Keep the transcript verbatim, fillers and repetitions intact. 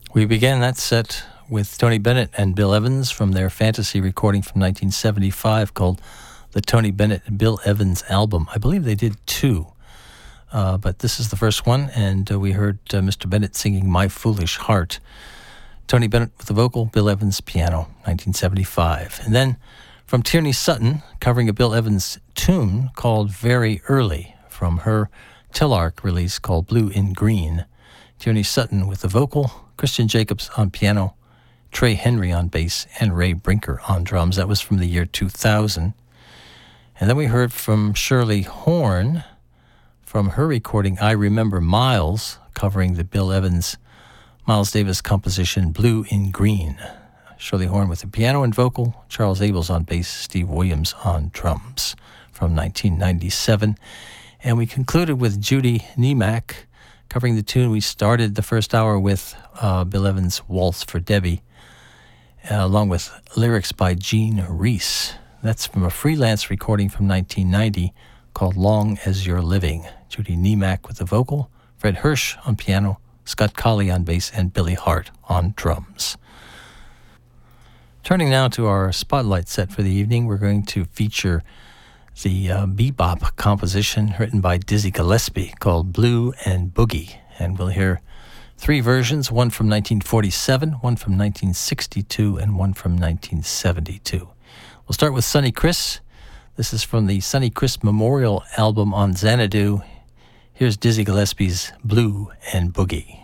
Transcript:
We began that set with Tony Bennett and Bill Evans from their fantasy recording from nineteen seventy-five called the Tony Bennett and Bill Evans album. I believe they did two, uh, but this is the first one, and uh, we heard uh, Mister Bennett singing My Foolish Heart. Tony Bennett with the vocal, Bill Evans piano, nineteen seventy-five. And then from Tierney Sutton, covering a Bill Evans tune called Very Early from her Tillark release called Blue in Green. Tierney Sutton with the vocal, Christian Jacobs on piano, Trey Henry on bass, and Ray Brinker on drums. That was from the year two thousand. And then we heard from Shirley Horn from her recording I Remember Miles, covering the Bill Evans, Miles Davis composition Blue in Green. Shirley Horn with the piano and vocal, Charles Abels on bass, Steve Williams on drums from nineteen ninety-seven. And we concluded with Judy Niemak covering the tune we started the first hour with, uh, Bill Evans' Waltz for Debbie, uh, along with lyrics by Gene Reese. That's from a freelance recording from nineteen ninety called Long as You're Living. Judy Niemak with the vocal, Fred Hirsch on piano, Scott Colley on bass, and Billy Hart on drums. Turning now to our spotlight set for the evening, we're going to feature the uh, bebop composition written by Dizzy Gillespie called Blue and Boogie. And we'll hear three versions, one from nineteen forty-seven, one from nineteen sixty-two, and one from nineteen seventy-two. We'll start with Sonny Chris. This is from the Sonny Chris Memorial album on Xanadu. Here's Dizzy Gillespie's Blue and Boogie.